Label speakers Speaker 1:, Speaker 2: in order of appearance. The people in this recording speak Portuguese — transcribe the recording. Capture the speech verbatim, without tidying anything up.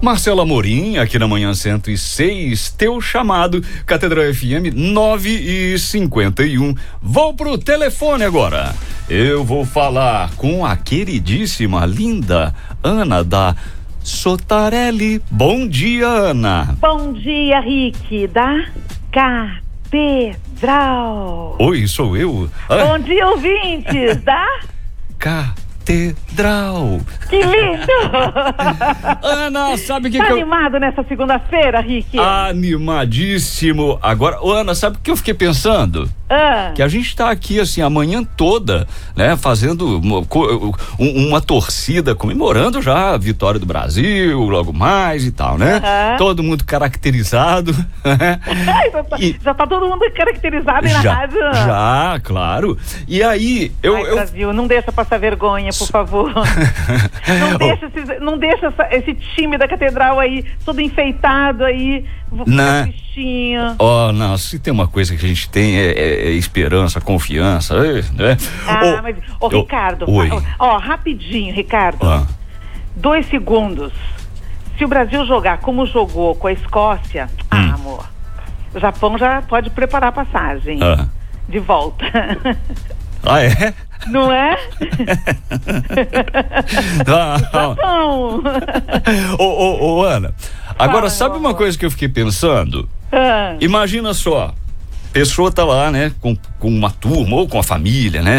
Speaker 1: Marcelo Amorim, aqui na Manhã cento e seis, teu chamado, Catedral F M nove e cinquenta e um. Vou pro telefone agora. Eu vou falar com a queridíssima, linda Ana da Sotarelli. Bom dia, Ana.
Speaker 2: Bom dia, Rick, da Catedral.
Speaker 1: Oi, sou eu. Ah.
Speaker 2: Bom dia, ouvintes da
Speaker 1: Catedral.
Speaker 2: Que lindo!
Speaker 1: Ana, sabe o que
Speaker 2: tá
Speaker 1: que eu...
Speaker 2: animado nessa segunda-feira, Rick?
Speaker 1: Animadíssimo. Agora, ô, Ana, sabe o que eu fiquei pensando?
Speaker 2: Ah.
Speaker 1: Que a gente tá aqui, assim, a manhã toda, né, fazendo uma, uma torcida, comemorando já a vitória do Brasil, logo mais e tal, né?
Speaker 2: Uhum.
Speaker 1: Todo mundo caracterizado. Né?
Speaker 2: já, tá,
Speaker 1: E...
Speaker 2: já tá todo mundo caracterizado aí na
Speaker 1: já,
Speaker 2: rádio.
Speaker 1: Já, claro. E aí, eu...
Speaker 2: Ai,
Speaker 1: eu...
Speaker 2: Brasil, não deixa passar vergonha, por favor. não deixa, esse, não deixa essa, esse time da Catedral aí, todo enfeitado aí,
Speaker 1: Na...
Speaker 2: tristinho.
Speaker 1: Ó, oh, não, se tem uma coisa que a gente tem é, é, é esperança, confiança, né?
Speaker 2: Ah,
Speaker 1: oh,
Speaker 2: mas, ô,
Speaker 1: eu...
Speaker 2: Ricardo,
Speaker 1: Oi.
Speaker 2: ó, rapidinho, Ricardo,
Speaker 1: ah.
Speaker 2: dois segundos. Se o Brasil jogar como jogou com a Escócia, hum. ah, amor, o Japão já pode preparar a passagem
Speaker 1: ah.
Speaker 2: de volta.
Speaker 1: Ah, é?
Speaker 2: Não é?
Speaker 1: Ah,
Speaker 2: Japão.
Speaker 1: Ô, ô, ô, Ana, agora
Speaker 2: ah,
Speaker 1: sabe uma coisa que eu fiquei pensando?
Speaker 2: Ah.
Speaker 1: Imagina só, a pessoa tá lá, né, com, com uma turma ou com a família, né?